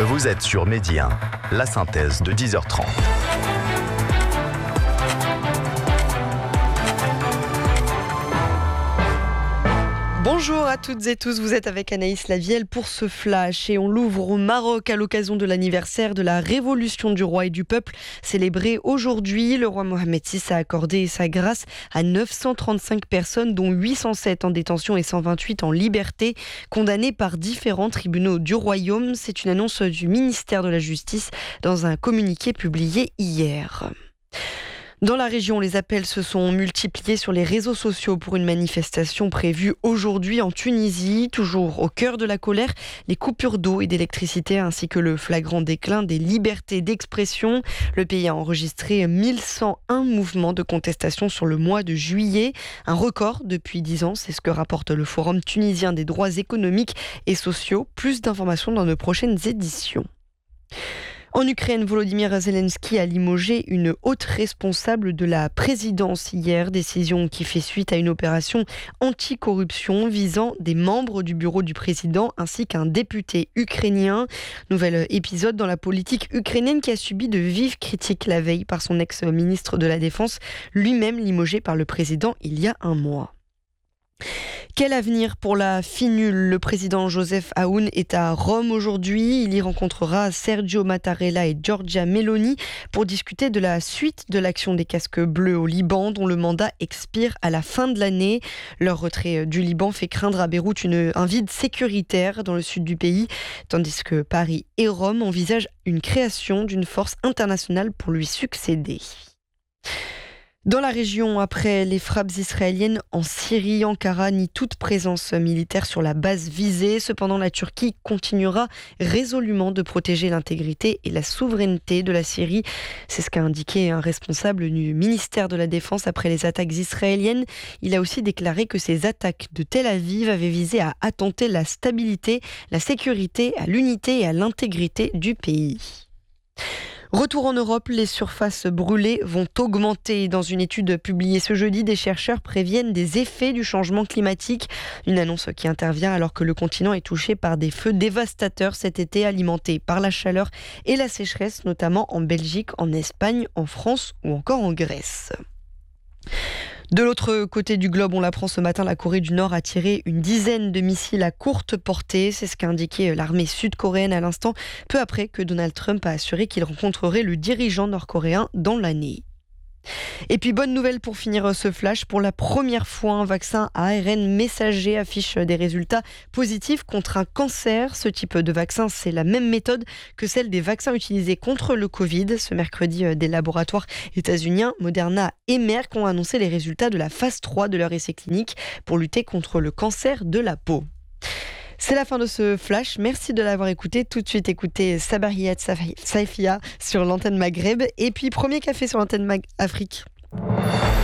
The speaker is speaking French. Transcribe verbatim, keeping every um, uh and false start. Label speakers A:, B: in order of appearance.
A: Vous êtes sur Midi un, la synthèse de dix heures trente.
B: Bonjour à toutes et tous, vous êtes avec Anaïs Lavielle pour ce flash et on l'ouvre au Maroc à l'occasion de l'anniversaire de la révolution du roi et du peuple célébrée aujourd'hui. Le roi Mohamed six a accordé sa grâce à neuf cent trente-cinq personnes dont huit cent sept en détention et cent vingt-huit en liberté, condamnées par différents tribunaux du royaume. C'est une annonce du ministère de la Justice dans un communiqué publié hier. Dans la région, les appels se sont multipliés sur les réseaux sociaux pour une manifestation prévue aujourd'hui en Tunisie. Toujours au cœur de la colère, les coupures d'eau et d'électricité ainsi que le flagrant déclin des libertés d'expression. Le pays a enregistré mille cent un mouvements de contestation sur le mois de juillet. Un record depuis dix ans, c'est ce que rapporte le Forum tunisien des droits économiques et sociaux. Plus d'informations dans nos prochaines éditions. En Ukraine, Volodymyr Zelensky a limogé une haute responsable de la présidence hier, décision qui fait suite à une opération anti-corruption visant des membres du bureau du président ainsi qu'un député ukrainien. Nouvel épisode dans la politique ukrainienne qui a subi de vives critiques la veille par son ex-ministre de la Défense, lui-même limogé par le président il y a un mois. Quel avenir pour la finule ? Le président Joseph Aoun est à Rome aujourd'hui. Il y rencontrera Sergio Mattarella et Giorgia Meloni pour discuter de la suite de l'action des casques bleus au Liban, dont le mandat expire à la fin de l'année. Leur retrait du Liban fait craindre à Beyrouth une, un vide sécuritaire dans le sud du pays, tandis que Paris et Rome envisagent une création d'une force internationale pour lui succéder. Dans la région, après les frappes israéliennes en Syrie, Ankara nie toute présence militaire sur la base visée. Cependant, la Turquie continuera résolument de protéger l'intégrité et la souveraineté de la Syrie. C'est ce qu'a indiqué un responsable du ministère de la Défense après les attaques israéliennes. Il a aussi déclaré que ces attaques de Tel Aviv avaient visé à attenter la stabilité, la sécurité, à l'unité et à l'intégrité du pays. Retour en Europe, les surfaces brûlées vont augmenter. Dans une étude publiée ce jeudi, des chercheurs préviennent des effets du changement climatique. Une annonce qui intervient alors que le continent est touché par des feux dévastateurs cet été, alimentés par la chaleur et la sécheresse, notamment en Belgique, en Espagne, en France ou encore en Grèce. De l'autre côté du globe, on l'apprend ce matin, la Corée du Nord a tiré une dizaine de missiles à courte portée. C'est ce qu'a indiqué l'armée sud-coréenne à l'instant, peu après que Donald Trump a assuré qu'il rencontrerait le dirigeant nord-coréen dans l'année. Et puis bonne nouvelle pour finir ce flash, pour la première fois un vaccin à A R N messager affiche des résultats positifs contre un cancer. Ce type de vaccin, c'est la même méthode que celle des vaccins utilisés contre le Covid. Ce mercredi, des laboratoires états-uniens Moderna et Merck ont annoncé les résultats de la phase trois de leur essai clinique pour lutter contre le cancer de la peau. C'est la fin de ce flash. Merci de l'avoir écouté. Tout de suite, écoutez Sabahiyat Saifia sur l'antenne Maghreb. Et puis, premier café sur l'antenne Mag- Afrique.